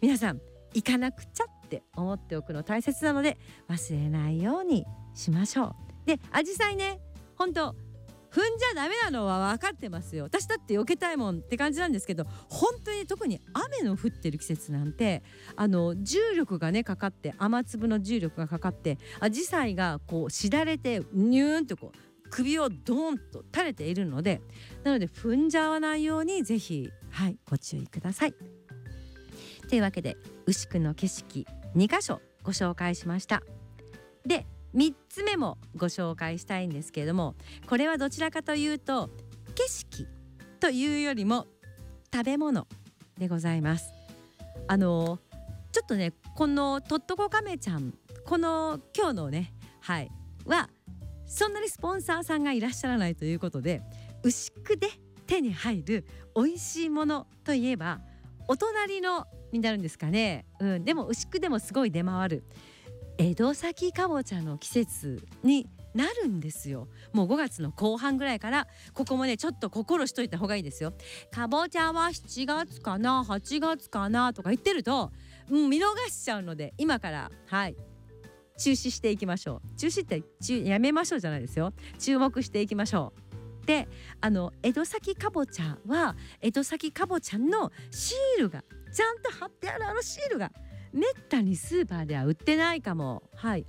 皆さん行かなくちゃって思っておくの大切なので忘れないようにしましょう。でアジサイね、本当踏んじゃダメなのは分かってますよ。私だって避けたいもんって感じなんですけど、本当に特に雨の降ってる季節なんて重力がねかかって、雨粒の重力がかかってアジサイがこうしだれてニューンとこう首をドーンと垂れているので、なので踏んじゃわないようにぜひご注意ください。というわけで牛久の景色2カ所ご紹介しました。で3つ目もご紹介したいんですけれども、これはどちらかというと景色というよりも食べ物でございます。ちょっとねこのとっとこ亀ちゃん、この今日のねはそんなにスポンサーさんがいらっしゃらないということで、牛久で手に入る美味しいものといえばお隣のになるんですかね、でも牛久でもすごい出回る江戸崎かぼちゃの季節になるんですよ。もう5月の後半ぐらいから、ここもねちょっと心しといた方がいいですよ。かぼちゃは7月かな8月かなとか言ってると、見逃しちゃうので今から中止していきましょう。中止ってやめましょうじゃないですよ。注目していきましょう。で江戸崎かぼちゃは江戸崎かぼちゃのシールがちゃんと貼ってあるシールがめったにスーパーでは売ってないかも。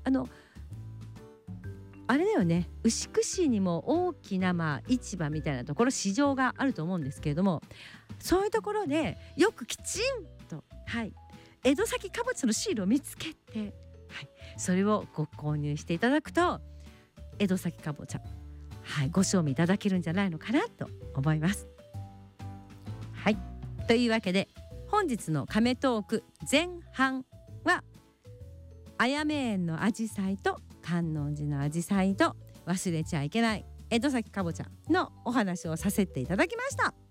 あれだよね、牛久市にも大きな市場みたいなところ、市場があると思うんですけれども、そういうところでよくきちんと江戸崎かぼちゃのシールを見つけて、それをご購入していただくと江戸崎かぼちゃご賞味いただけるんじゃないのかなと思います。というわけで本日の亀トーク前半はあやめ園のアジサイと観音寺のアジサイと忘れちゃいけない江戸崎かぼちゃのお話をさせていただきました。